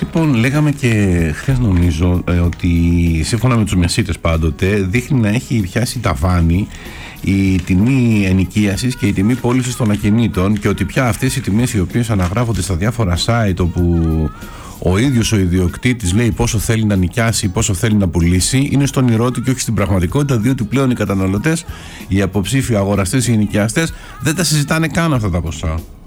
Λοιπόν, λέγαμε και χθες νομίζω ότι σύμφωνα με τους μεσίτες πάντοτε δείχνει να έχει πιάσει ταβάνι η τιμή ενοικίασης και η τιμή πώλησης των ακινήτων και ότι πια αυτές οι τιμές οι οποίες αναγράφονται στα διάφορα site όπου ο ίδιος ο ιδιοκτήτης λέει πόσο θέλει να νοικιάσει, πόσο θέλει να πουλήσει, είναι στον όνειρό του και όχι στην πραγματικότητα, διότι πλέον οι καταναλωτές, οι αποψήφοι αγοραστές, οι ενοικιαστές δεν τα συζητάνε καν αυτά τα ποσά.